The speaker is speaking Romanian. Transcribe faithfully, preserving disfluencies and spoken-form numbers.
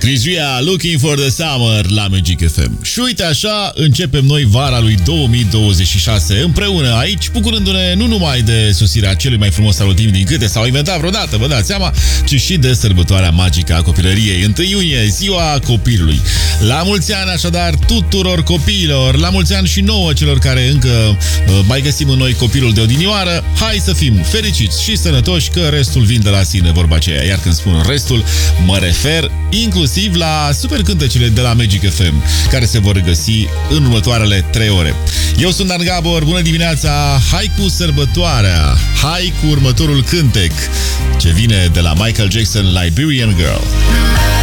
Chris Ria, Looking for the Summer la Magic F M. Și uite așa, începem noi vara lui două mii douăzeci și șase împreună aici, bucurându-ne nu numai de sosirea celui mai frumos salutim din câte s-au inventat vreodată, vă dați seama, ci și de sărbătoarea magică a copilăriei. întâi iunie, ziua copilului. La mulți ani așadar tuturor copiilor, la mulți ani și nouă celor care încă uh, mai găsim în noi copilul de odinioară. Hai să fim fericiți și sănătoși, că restul vin de la sine, vorba aceea. Iar când spun restul, mă refer inclusiv la super cântecele de la Magic F M, care se vor regăsi în următoarele trei ore. Eu sunt Dan Gabor, bună dimineața, hai cu sărbătoarea, hai cu următorul cântec, ce vine de la Michael Jackson, Liberian Girl.